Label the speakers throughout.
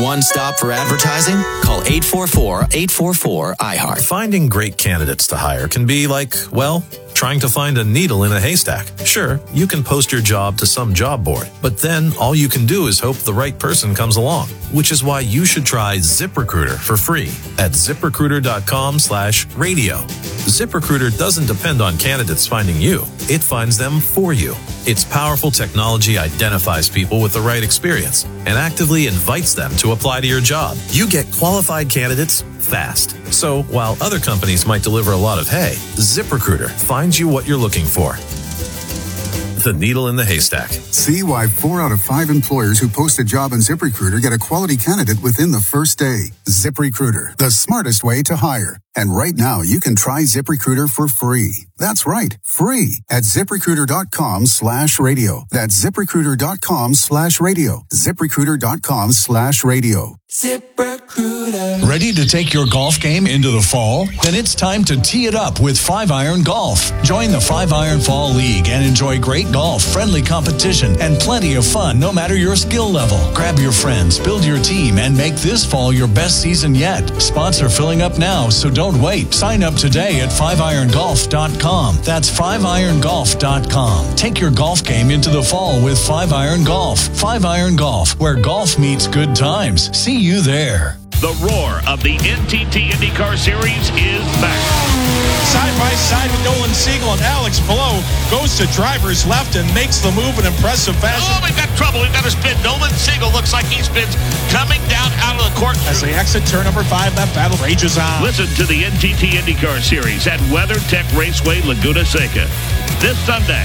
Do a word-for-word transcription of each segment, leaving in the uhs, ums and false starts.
Speaker 1: one stop for advertising? Call eight four four, eight four four, I heart.
Speaker 2: Finding great candidates to hire can be like, well, trying to find a needle in a haystack. Sure, you can post your job to some job board, but then all you can do is hope the right person comes along, which is why you should try ZipRecruiter for free at ZipRecruiter.com slash radio. ZipRecruiter doesn't depend on candidates finding you. It finds them for you. Its powerful technology identifies people with the right experience and actively invites them to apply to your job. You get qualified candidates fast. So while other companies might deliver a lot of hay, ZipRecruiter finds you what you're looking for. The needle in the haystack.
Speaker 3: See why four out of five employers who post a job on ZipRecruiter get a quality candidate within the first day. ZipRecruiter, the smartest way to hire. And right now, you can try ZipRecruiter for free. That's right, free at ZipRecruiter.com slash radio. That's ZipRecruiter.com slash radio. ZipRecruiter.com slash radio.
Speaker 4: ZipRecruiter. Ready to take your golf game into the fall? Then it's time to tee it up with Five Iron Golf. Join the Five Iron Fall League and enjoy great golf, friendly competition, and plenty of fun no matter your skill level. Grab your friends, build your team, and make this fall your best season yet. Spots are filling up now, so don't wait. Sign up today at five iron golf dot com. That's five iron golf dot com. Take your golf game into the fall with Five Iron Golf. Five Iron Golf, where golf meets good times. See you there.
Speaker 5: The roar of the N T T IndyCar Series is back.
Speaker 6: Side by side with Nolan Siegel and Alex Palou goes to driver's left and makes the move in impressive fashion.
Speaker 5: Oh, we've got trouble. We've got to spin. Nolan Siegel looks like he spins coming down out of the court.
Speaker 6: As they exit turn number five, that battle rages on.
Speaker 5: Listen to the N T T IndyCar Series at WeatherTech Raceway, Laguna Seca this Sunday.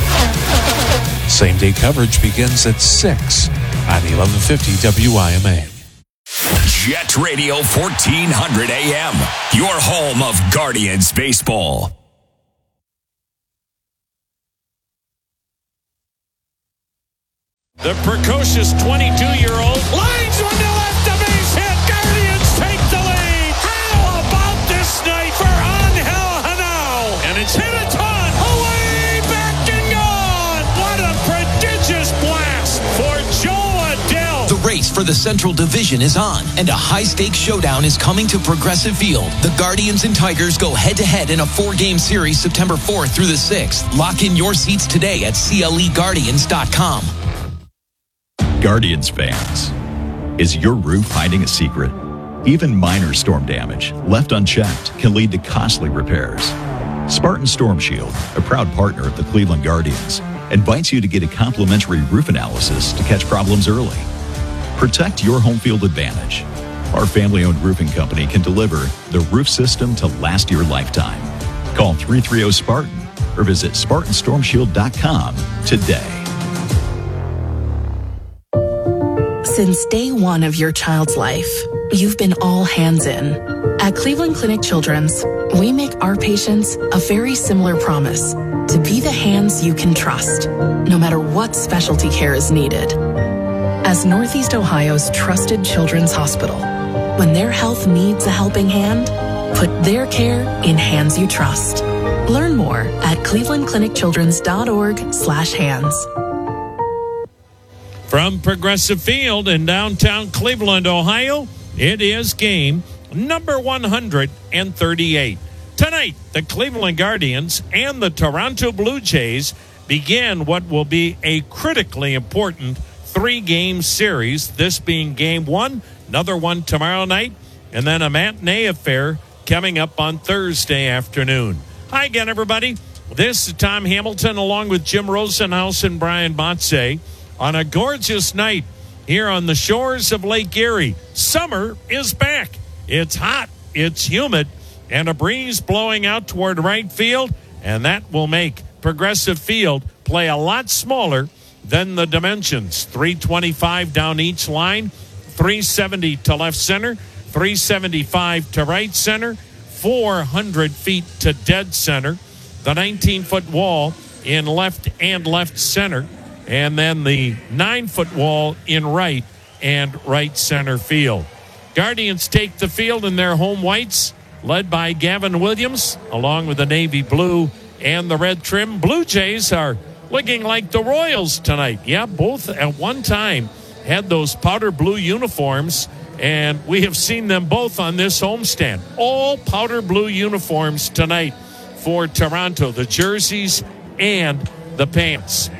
Speaker 7: Same-day coverage begins at six on eleven fifty W I M A.
Speaker 8: Jet Radio fourteen hundred A M, your home of Guardians baseball.
Speaker 6: The precocious twenty-two-year-old lines one to left, a base hit. Guardians take the lead. How about this night for Angel Hanao? And it's hit a ton. Away, back and gone. What a prodigious blast for Joe Adell.
Speaker 9: The race for the Central Division is on, and a high-stakes showdown is coming to Progressive Field. The Guardians and Tigers go head-to-head in a four-game series September fourth through the sixth. Lock in your seats today at C L E Guardians dot com.
Speaker 10: Guardians fans, is your roof hiding a secret? Even minor storm damage left unchecked can lead to costly repairs. Spartan Storm Shield, a proud partner of the Cleveland Guardians, invites you to get a complimentary roof analysis to catch problems early. Protect your home field advantage. Our family-owned roofing company can deliver the roof system to last your lifetime. Call three three zero Spartan or visit Spartan Storm Shield dot com today.
Speaker 11: Since day one of your child's life, you've been all hands in. At Cleveland Clinic Children's, we make our patients a very similar promise to be the hands you can trust, no matter what specialty care is needed. As Northeast Ohio's trusted children's hospital, when their health needs a helping hand, put their care in hands you trust. Learn more at cleveland clinic children's dot org slash hands.
Speaker 6: From Progressive Field in downtown Cleveland, Ohio, it is game number one hundred thirty-eight. Tonight, the Cleveland Guardians and the Toronto Blue Jays begin what will be a critically important three-game series, this being game one, another one tomorrow night, and then a matinee affair coming up on Thursday afternoon. Hi again, everybody. This is Tom Hamilton along with Jim Rosenhaus and Brian Motze on a gorgeous night here on the shores of Lake Erie. Summer is back. It's hot, it's humid, and a breeze blowing out toward right field, and that will make Progressive Field play a lot smaller than the dimensions. three twenty-five down each line, three seventy to left center, three seventy-five to right center, four hundred feet to dead center, the nineteen-foot wall in left and left center, and then the nine-foot wall in right and right center field. Guardians take the field in their home whites, led by Gavin Williams, along with the navy blue and the red trim. Blue Jays are looking like the Royals tonight. Yeah, both at one time had those powder blue uniforms, and we have seen them both on this homestand. All powder blue uniforms tonight for Toronto, the jerseys and the pants.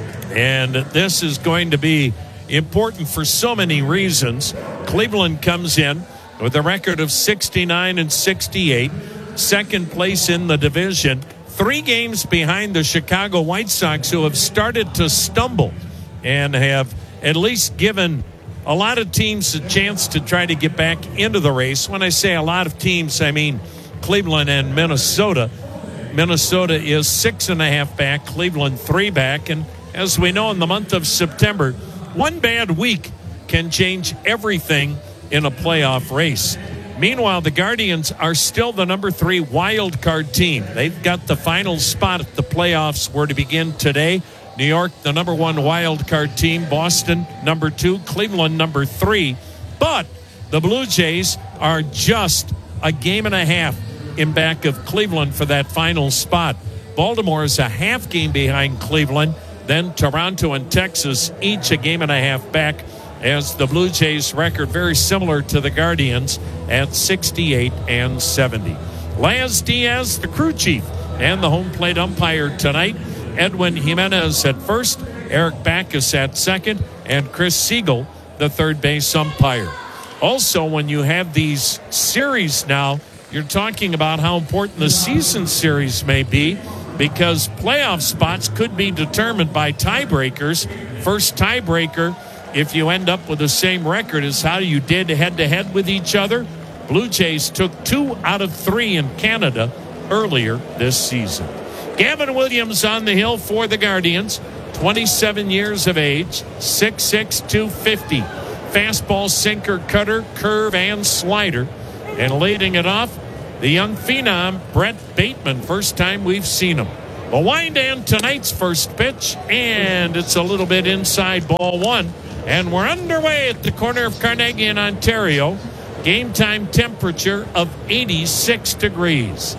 Speaker 6: And this is going to be important for so many reasons. Cleveland comes in with a record of sixty-nine and sixty-eight, second place in the division, three games behind the Chicago White Sox, who have started to stumble and have at least given a lot of teams a chance to try to get back into the race. When I say a lot of teams, I mean Cleveland and Minnesota. Minnesota is six and a half back, Cleveland three back. And as we know, in the month of September, one bad week can change everything in a playoff race. Meanwhile, the Guardians are still the number three wild card team. They've got the final spot if the playoffs were to begin today. New York, the number one wild card team. Boston, number two. Cleveland, number three. But the Blue Jays are just a game and a half in back of Cleveland for that final spot. Baltimore is a half game behind Cleveland. Then Toronto and Texas, each a game and a half back, as the Blue Jays record very similar to the Guardians at sixty-eight and seventy. Laz Diaz, the crew chief, and the home plate umpire tonight. Edwin Jimenez at first, Eric Backus at second, and Chris Siegel, the third base umpire. Also, when you have these series now, you're talking about how important the season series may be, because playoff spots could be determined by tiebreakers. First tiebreaker, if you end up with the same record, is how you did head-to-head with each other. Blue Jays took two out of three in Canada earlier this season. Gavin Williams on the hill for the Guardians, twenty-seven years of age, six six, two fifty. Fastball, sinker, cutter, curve, and slider. And leading it off, the young phenom, Brett Bateman. First time we've seen him. A wind and tonight's first pitch, and it's a little bit inside ball one. And we're underway at the corner of Carnegie and Ontario. Game time temperature of eighty-six degrees.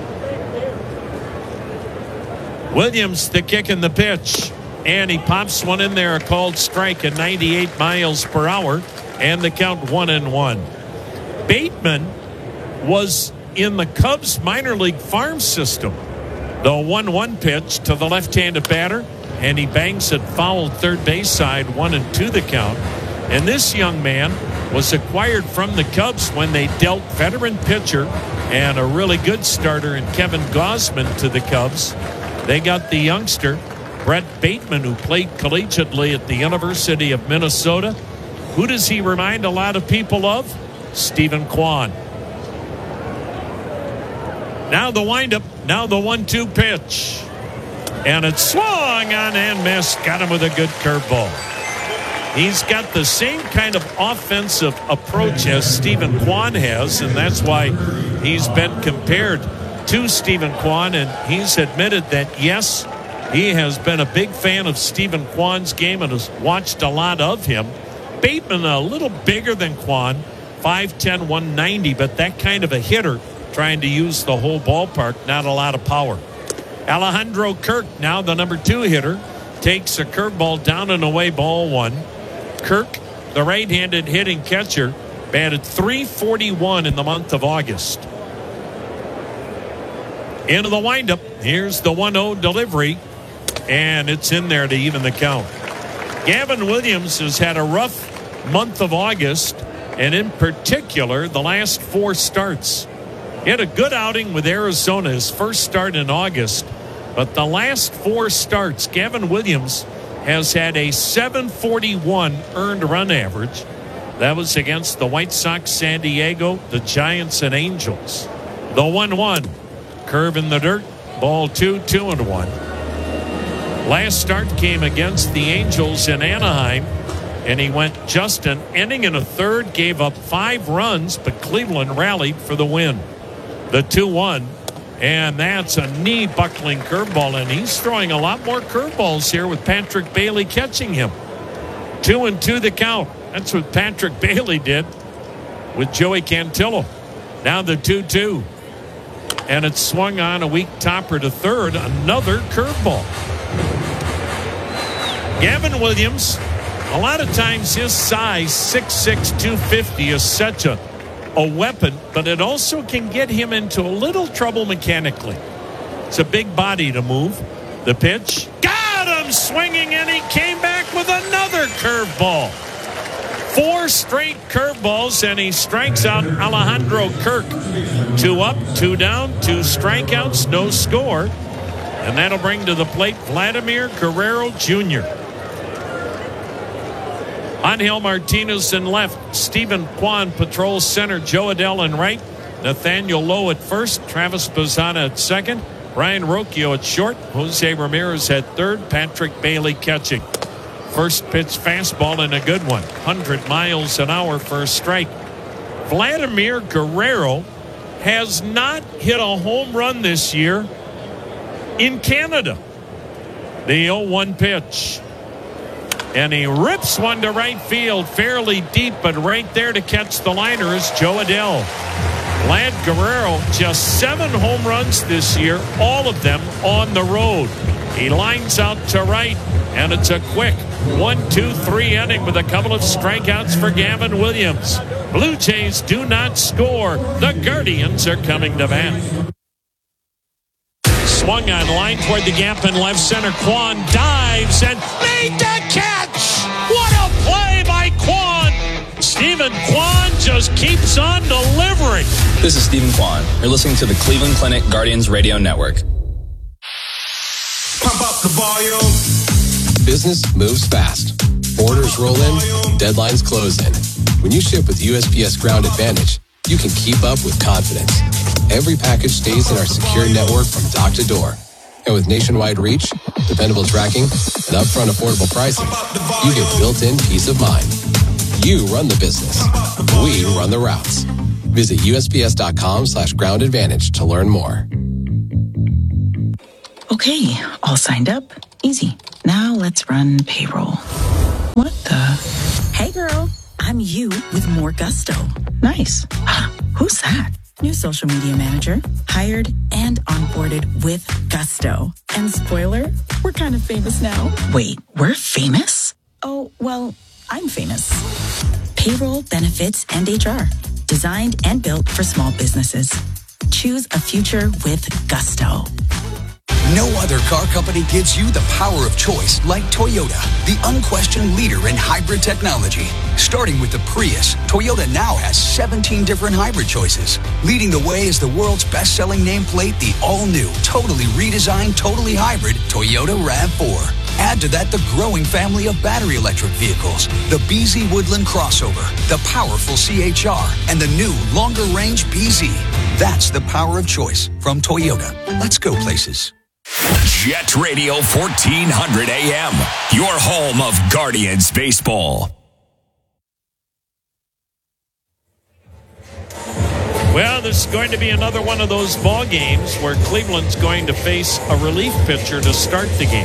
Speaker 6: Williams, the kick and the pitch. And he pops one in there, a called strike at ninety-eight miles per hour. And the count one and one. Bateman was in the Cubs minor league farm system. The one one pitch to the left-handed batter, and he bangs it foul third base side, one and two the count. And this young man was acquired from the Cubs when they dealt veteran pitcher and a really good starter in Kevin Gausman to the Cubs. They got the youngster, Brett Bateman, who played collegiately at the University of Minnesota. Who does he remind a lot of people of? Stephen Kwan. Now the windup, now the one two pitch. And it's swung on and missed. Got him with a good curveball. He's got the same kind of offensive approach as Stephen Kwan has, and that's why he's been compared to Stephen Kwan. And he's admitted that, yes, he has been a big fan of Stephen Kwan's game and has watched a lot of him. Bateman a little bigger than Kwan, five ten, one ninety, but that kind of a hitter, trying to use the whole ballpark, not a lot of power. Alejandro Kirk, now the number two hitter, takes a curveball down and away, ball one. Kirk, the right-handed hitting catcher, batted three forty-one in the month of August. Into the windup. Here's the one oh delivery, and it's in there to even the count. Gavin Williams has had a rough month of August, and in particular, the last four starts. He had a good outing with Arizona, his first start in August. But the last four starts, Gavin Williams has had a seven forty-one earned run average. That was against the White Sox, San Diego, the Giants, and Angels. The one one. Curve in the dirt. Ball two, two and one. Last start came against the Angels in Anaheim, and he went just an inning and a third, gave up five runs, but Cleveland rallied for the win. The two one, and that's a knee-buckling curveball, and he's throwing a lot more curveballs here with Patrick Bailey catching him. Two and two the count. That's what Patrick Bailey did with Joey Cantillo. Now the two two, and it's swung on a weak topper to third, another curveball. Gavin Williams A lot of times his size, six six, two fifty, is such a, a weapon, but it also can get him into a little trouble mechanically. It's a big body to move. The pitch. Got him swinging, and he came back with another curveball. Four straight curveballs, and he strikes out Alejandro Kirk. Two up, two down, two strikeouts, no score. And that'll bring to the plate Vladimir Guerrero Junior Angel Martinez in left. Stephen Kwan patrols center. Joe Adell in right. Nathaniel Lowe at first. Travis Bazzana at second. Ryan Rocchio at short. Jose Ramirez at third. Patrick Bailey catching. First pitch fastball and a good one. one hundred miles an hour for a strike. Vladimir Guerrero has not hit a home run this year in Canada. The oh one pitch. And he rips one to right field, fairly deep, but right there to catch the liner is Joe Adell. Vlad Guerrero, just seven home runs this year, all of them on the road. He lines out to right, and it's a quick one two three inning with a couple of strikeouts for Gavin Williams. Blue Jays do not score. The Guardians are coming to bat. Swung on line toward the gap in left center. Kwan dives and made the catch. What a play by Kwan. Stephen Kwan just keeps on delivering.
Speaker 12: This is Stephen Kwan. You're listening to the Cleveland Clinic Guardians Radio Network.
Speaker 13: Pump up the volume. Business moves fast. Orders roll in, deadlines close in. When you ship with U S P S Ground Advantage, you can keep up with confidence. Every package stays in our secure network from dock to door. And with nationwide reach, dependable tracking, and upfront affordable pricing, you get built-in peace of mind. You run the business. We run the routes. Visit usps.com slash ground advantage to learn more.
Speaker 14: Okay, all signed up. Easy. Now let's run payroll. What the? Hey girl, I'm you with more gusto. Nice. Who's that? New social media manager, hired and onboarded with gusto. And spoiler, we're kind of famous now. Wait, we're famous? Oh, well, I'm famous. Payroll, benefits, and H R. Designed and built for small businesses. Choose a future with gusto.
Speaker 15: No other car company gives you the power of choice like Toyota, the unquestioned leader in hybrid technology. Starting with the Prius, Toyota now has seventeen different hybrid choices. Leading the way is the world's best-selling nameplate, the all-new, totally redesigned, totally hybrid Toyota RAV four. Add to that the growing family of battery electric vehicles, the B Z Woodland crossover, the powerful C H R, and the new longer-range B Z. That's the power of choice from Toyota. Let's go places.
Speaker 8: Jet Radio fourteen hundred A M, your home of Guardians baseball.
Speaker 6: Well, this is going to be another one of those ball games where Cleveland's going to face a relief pitcher to start the game.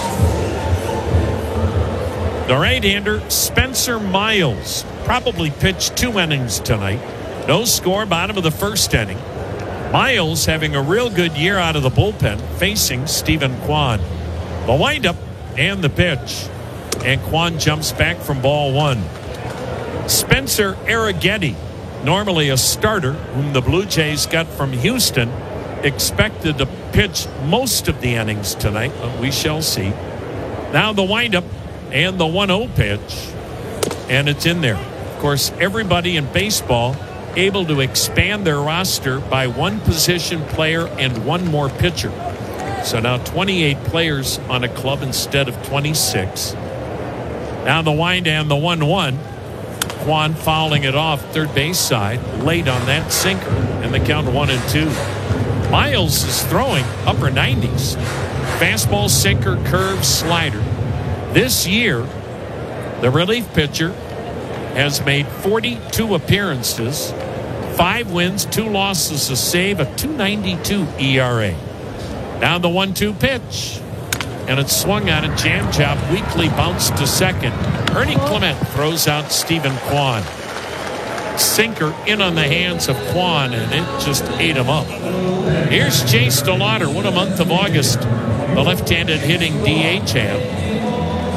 Speaker 6: The right-hander, Spencer Miles, probably pitched two innings tonight. No score, bottom of the first inning. Miles having a real good year out of the bullpen, facing Stephen Kwan. The windup and the pitch. And Kwan jumps back from ball one. Spencer Arrighetti, normally a starter, whom the Blue Jays got from Houston, expected to pitch most of the innings tonight, but we shall see. Now the windup and the one oh pitch, and it's in there. Of course, everybody in baseball able to expand their roster by one position player and one more pitcher. So now twenty-eight players on a club instead of twenty-six. Now the wind and the one one. Kwan fouling it off third base side, late on that sinker, and the count one and two. Miles is throwing upper nineties. Fastball, sinker, curve, slider. This year, the relief pitcher has made forty-two appearances, five wins, two losses, a save, a two ninety-two E R A. Now the one two pitch, and it's swung on a jam job, weakly bounced to second. Ernie Clement throws out Stephen Kwan. Sinker in on the hands of Kwan, and it just ate him up. Here's Chase DeLauder. What a month of August the left-handed hitting D H had.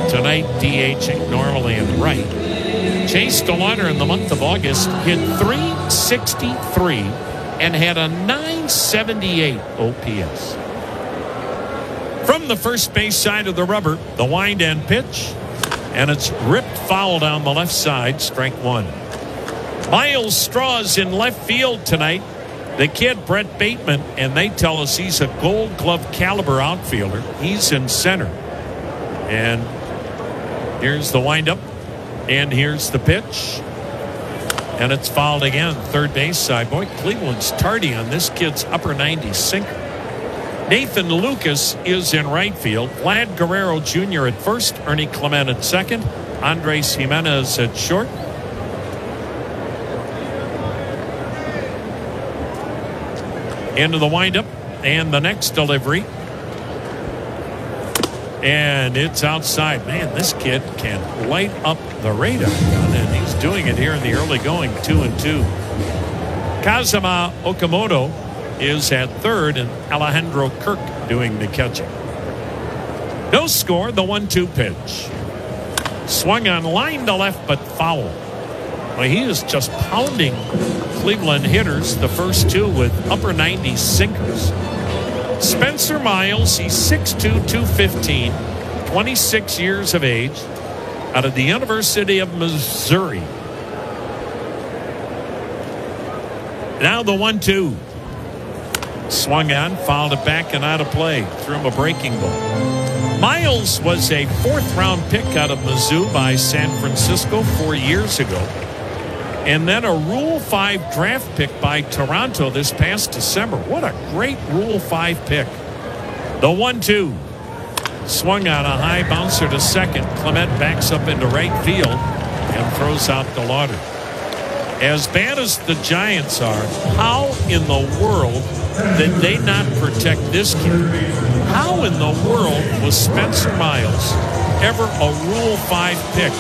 Speaker 6: tonight DHing normally and right. Chase DeLauder in the month of August hit three sixty-three and had a nine seventy-eight O P S. From the first base side of the rubber, the wind and pitch, and it's ripped foul down the left side, strike one. Miles Straw's in left field tonight. The kid, Brett Bateman, and they tell us he's a Gold Glove caliber outfielder. He's in center. And here's the windup, and here's the pitch. And it's fouled again, third base side. Boy, Cleveland's tardy on this kid's upper ninety sinker. Nathan Lucas is in right field. Vlad Guerrero Junior at first. Ernie Clement at second. Andres Jimenez at short. Into the windup and the next delivery. And it's outside. Man, this kid can light up the radar gun, and he's doing it here in the early going, two and two. Kazuma Okamoto is at third, and Alejandro Kirk doing the catching. No score, the one two pitch. Swung on line to left, but foul. Well, he is just pounding Cleveland hitters, the first two with upper ninety sinkers. Spencer Miles, he's six two, two fifteen, twenty-six years of age, out of the University of Missouri. Now the one two. Swung on, fouled it back and out of play. Threw him a breaking ball. Miles was a fourth round pick out of Mizzou by San Francisco four years ago. And then a Rule five draft pick by Toronto this past December. What a great Rule five pick. The one two. Swung on a high bouncer to second. Clement backs up into right field and throws out DeLauder. As bad as the Giants are, how in the world did they not protect this kid? How in the world was Spencer Miles ever a Rule five pick?